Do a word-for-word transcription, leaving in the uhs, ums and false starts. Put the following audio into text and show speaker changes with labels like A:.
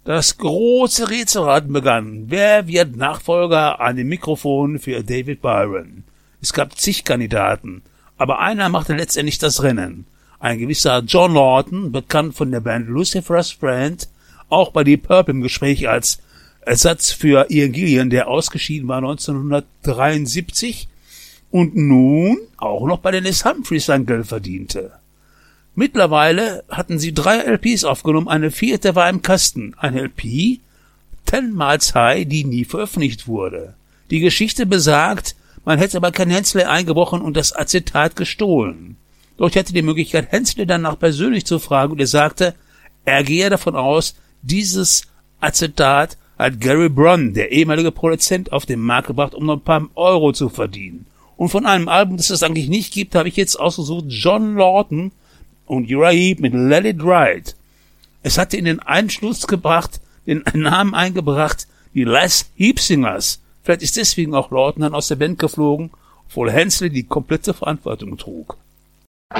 A: Das große Rätselraten begann. Wer wird Nachfolger an dem Mikrofon für David Byron? Es gab zig Kandidaten, aber einer machte letztendlich das Rennen. Ein gewisser John Lawton, bekannt von der Band Lucifer's Friend, auch bei Deep Purple im Gespräch als Ersatz für Ian Gillan, der ausgeschieden war neunzehnhundertdreiundsiebzig und nun auch noch bei den Les Humphreys sein Geld verdiente. Mittlerweile hatten sie drei L Ps aufgenommen, eine vierte war im Kasten, eine L P, Ten Miles High, die nie veröffentlicht wurde. Die Geschichte besagt, man hätte bei Ken Hensley eingebrochen und das Acetat gestohlen. Doch ich hatte die Möglichkeit, Hensley danach persönlich zu fragen, und er sagte, er gehe davon aus, dieses Acetat hat Gary Brunn, der ehemalige Produzent, auf den Markt gebracht, um noch ein paar Euro zu verdienen. Und von einem Album, das es eigentlich nicht gibt, habe ich jetzt ausgesucht John Lawton und Uriah Heep mit Let It Ride. Es hatte in den Einschluss gebracht, den Namen eingebracht, die Les Heep Singers. Vielleicht ist deswegen auch Lawton dann aus der Band geflogen, obwohl Hensley die komplette Verantwortung trug.